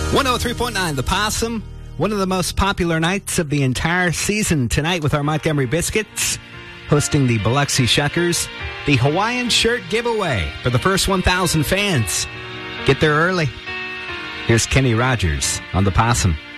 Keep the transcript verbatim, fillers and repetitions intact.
one oh three point nine The Possum, one of the most popular nights of the entire season. Tonight with our Montgomery Biscuits hosting the Biloxi Shuckers, the Hawaiian shirt giveaway for the first one thousand fans. Get there early. Here's Kenny Rogers on The Possum.